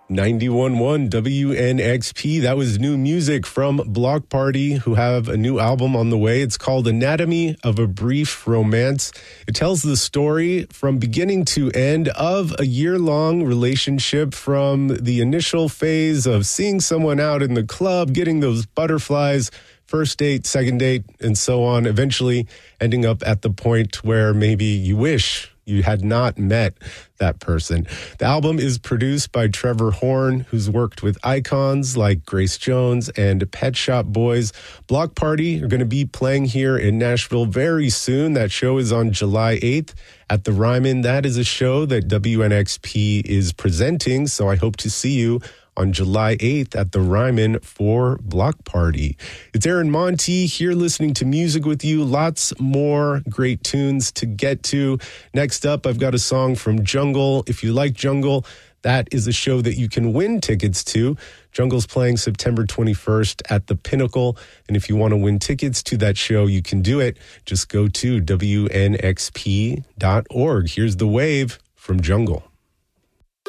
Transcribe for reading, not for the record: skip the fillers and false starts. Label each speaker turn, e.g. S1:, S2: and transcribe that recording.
S1: 91.1 WNXP. That was new music from Block Party, who have a new album on the way. It's called Anatomy of a Brief Romance. It tells the story from beginning to end of a year-long relationship, from the initial phase of seeing someone out in the club, getting those butterflies, first date, second date, and so on, eventually ending up at the point where maybe you wish you had not met that person. The album is produced by Trevor Horn, who's worked with icons like Grace Jones and Pet Shop Boys. Block Party are going to be playing here in Nashville very soon. That show is on July 8th at the Ryman. That is a show that WNXP is presenting, so I hope to see you on July 8th at the Ryman for Block Party. It's Aaron Monti here listening to music with you. Lots more great tunes to get to. Next up, I've got a song from Jungle. If you like Jungle, that is a show that you can win tickets to. Jungle's playing September 21st at the Pinnacle. And if you want to win tickets to that show, you can do it. Just go to WNXP.org. Here's The Wave from Jungle.